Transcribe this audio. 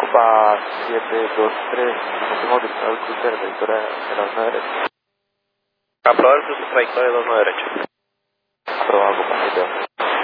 Alfa 723, hemos utilizado el cruce de la trayectoria de la 1 derecha. Aprobar el cruce de trayectoria de 2 derecha. Aprobado, compañero.